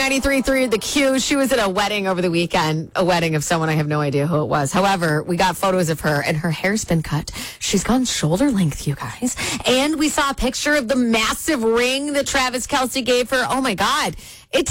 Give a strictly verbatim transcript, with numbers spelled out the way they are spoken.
ninety-three point three The Q. She was at a wedding over the weekend, a wedding of someone I have no idea who it was. However, we got photos of her and her hair's been cut. She's gone shoulder length, you guys. And we saw a picture of the massive ring that Travis Kelce gave her. Oh my God.